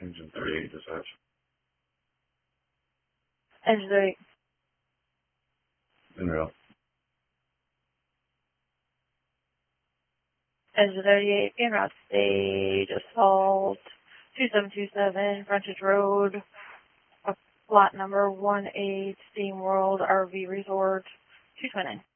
Engine 38 dispatch. Engine 38. En route. Engine 38, en route stage, assault, 2727, Frontage Road, lot number 18, Steam World RV Resort, 229.